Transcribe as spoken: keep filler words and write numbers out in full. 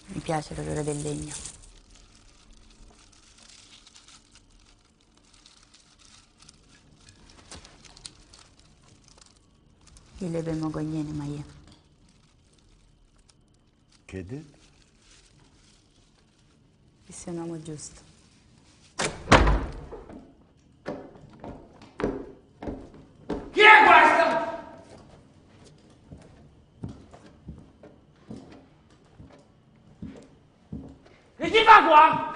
Mi piace l'odore del legno. Il lebe mogogliene, ma io. Che hai detto? Che sei un uomo giusto. Chi è questo? E chi va qua?